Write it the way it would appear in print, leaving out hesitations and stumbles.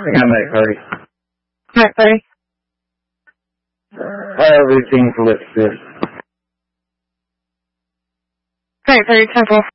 I got Mac Party. Mac Party. How everything's listed. Mac Party Temple.